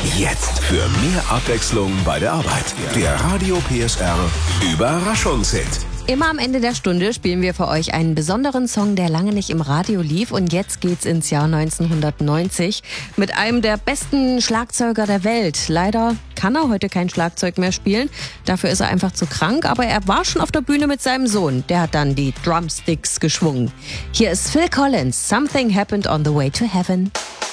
Jetzt für mehr Abwechslung bei der Arbeit. Der Radio PSR Überraschungshit. Immer am Ende der Stunde spielen wir für euch einen besonderen Song, der lange nicht im Radio lief. Und jetzt geht's ins Jahr 1990 mit einem der besten Schlagzeuger der Welt. Leider kann er heute kein Schlagzeug mehr spielen. Dafür ist er einfach zu krank. Aber er war schon auf der Bühne mit seinem Sohn. Der hat dann die Drumsticks geschwungen. Hier ist Phil Collins, Something Happened on the Way to Heaven.